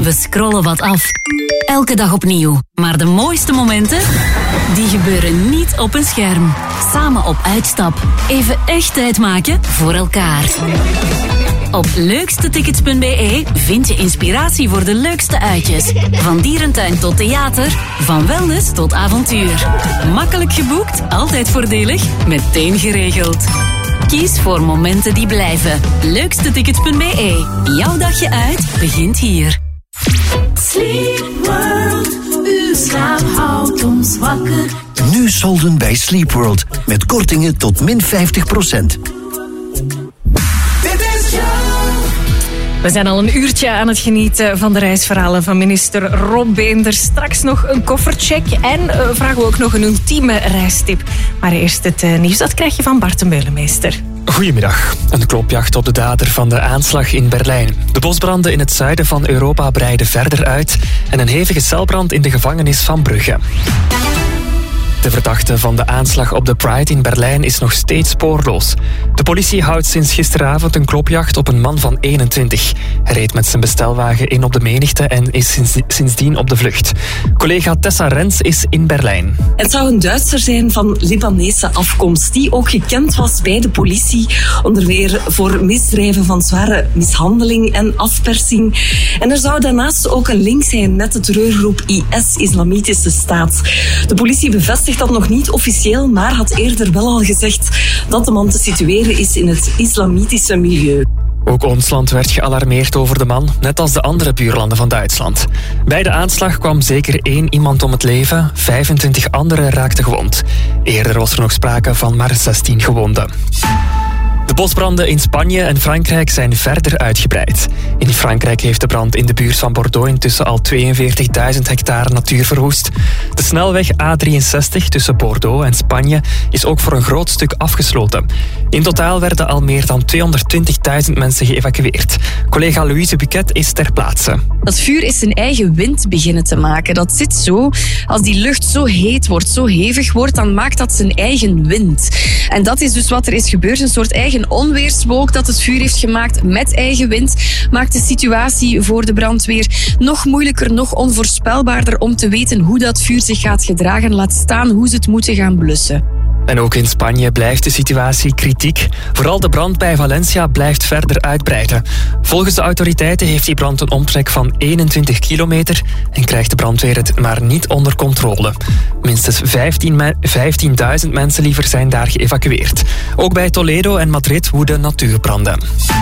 We scrollen wat af. Elke dag opnieuw. Maar de mooiste momenten, die gebeuren niet op een scherm. Samen op uitstap. Even echt tijd maken voor elkaar. Op leukstetickets.be vind je inspiratie voor de leukste uitjes. Van dierentuin tot theater, van wellness tot avontuur. Makkelijk geboekt, altijd voordelig, meteen geregeld. Kies voor momenten die blijven. Leukstetickets.be. Jouw dagje uit begint hier. Sleep World, uw slaap houdt ons wakker. Nu solden bij Sleep World. Met kortingen tot min 50%. We zijn al een uurtje aan het genieten van de reisverhalen van minister Rob Beenders. Straks nog een koffercheck en vragen we ook nog een ultieme reistip. Maar eerst het nieuws, dat krijg je van Bart de Meulemeester. Goedemiddag. Een klopjacht op de dader van de aanslag in Berlijn. De bosbranden in het zuiden van Europa breiden verder uit en een hevige celbrand in de gevangenis van Brugge. De verdachte van de aanslag op de Pride in Berlijn is nog steeds spoorloos. De politie houdt sinds gisteravond een klopjacht op een man van 21. Hij reed met zijn bestelwagen in op de menigte en is sindsdien op de vlucht. Collega Tessa Rens is in Berlijn. Het zou een Duitser zijn van Libanese afkomst, die ook gekend was bij de politie, onder meer voor misdrijven van zware mishandeling en afpersing. En er zou daarnaast ook een link zijn met de terreurgroep IS, Islamitische Staat. De politie bevestigt dat nog niet officieel, maar had eerder wel al gezegd dat de man te situeren is in het islamitische milieu. Ook ons land werd gealarmeerd over de man, net als de andere buurlanden van Duitsland. Bij de aanslag kwam zeker 1 iemand om het leven, 25 anderen raakten gewond. Eerder was er nog sprake van maar 16 gewonden. De bosbranden in Spanje en Frankrijk zijn verder uitgebreid. In Frankrijk heeft de brand in de buurt van Bordeaux intussen al 42.000 hectare natuur verwoest. De snelweg A63 tussen Bordeaux en Spanje is ook voor een groot stuk afgesloten. In totaal werden al meer dan 220.000 mensen geëvacueerd. Collega Louise Buquet is ter plaatse. Dat vuur is zijn eigen wind beginnen te maken. Dat zit zo. Als die lucht zo heet wordt, zo hevig wordt, dan maakt dat zijn eigen wind. En dat is dus wat er is gebeurd. Een soort eigen onweerswolk dat het vuur heeft gemaakt met eigen wind, maakt de situatie voor de brandweer nog moeilijker, nog onvoorspelbaarder om te weten hoe dat vuur zich gaat gedragen, laat staan hoe ze het moeten gaan blussen. En ook in Spanje blijft de situatie kritiek. Vooral de brand bij Valencia blijft verder uitbreiden. Volgens de autoriteiten heeft die brand een omtrek van 21 kilometer en krijgt de brandweer het maar niet onder controle. Minstens 15.000 mensen liever zijn daar geëvacueerd. Ook bij Toledo en Madrid woeden natuurbranden.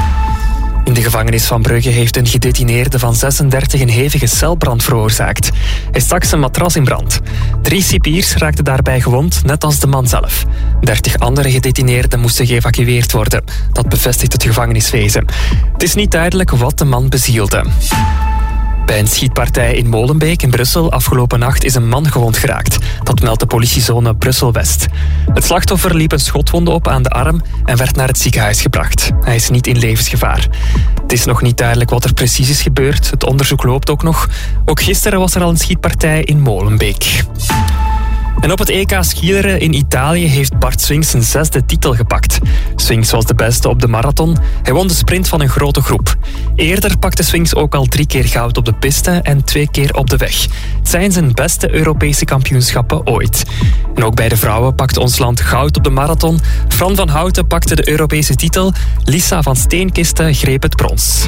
In de gevangenis van Brugge heeft een gedetineerde van 36 een hevige celbrand veroorzaakt. Hij stak zijn matras in brand. 3 cipiers raakten daarbij gewond, net als de man zelf. 30 andere gedetineerden moesten geëvacueerd worden. Dat bevestigt het gevangeniswezen. Het is niet duidelijk wat de man bezielde. Bij een schietpartij in Molenbeek in Brussel afgelopen nacht is een man gewond geraakt. Dat meldt de politiezone Brussel-West. Het slachtoffer liep een schotwonde op aan de arm en werd naar het ziekenhuis gebracht. Hij is niet in levensgevaar. Het is nog niet duidelijk wat er precies is gebeurd. Het onderzoek loopt ook nog. Ook gisteren was er al een schietpartij in Molenbeek. En op het EK skileren in Italië heeft Bart Swings zijn 6e titel gepakt. Swings was de beste op de marathon. Hij won de sprint van een grote groep. Eerder pakte Swings ook al 3 keer goud op de piste en 2 keer op de weg. Het zijn zijn beste Europese kampioenschappen ooit. En ook bij de vrouwen pakte ons land goud op de marathon. Fran van Houten pakte de Europese titel. Lisa van Steenkisten greep het brons.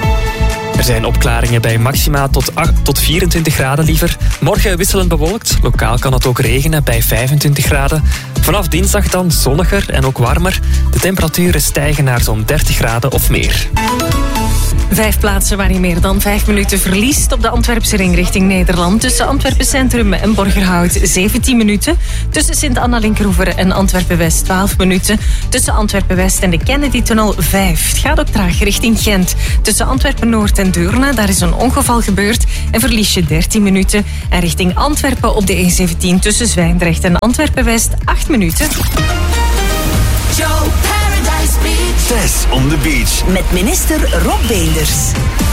Er zijn opklaringen bij maxima tot 24 graden liever. Morgen wisselend bewolkt. Lokaal kan het ook regenen bij 25 graden. Vanaf dinsdag dan zonniger en ook warmer. De temperaturen stijgen naar zo'n 30 graden of meer. 5 plaatsen waar je meer dan 5 minuten verliest op de Antwerpse ring richting Nederland. Tussen Antwerpen Centrum en Borgerhout 17 minuten. Tussen Sint-Anna-Linkeroever en Antwerpen-West 12 minuten. Tussen Antwerpen-West en de Kennedy-tunnel 5. Het gaat ook traag richting Gent. Tussen Antwerpen-Noord en Deurne, daar is een ongeval gebeurd en verlies je 13 minuten. En richting Antwerpen op de E17 tussen Zwijndrecht en Antwerpen-West 8 minuten. Joe Paradise Beach. Tess on the beach. Met minister Rob Beenders.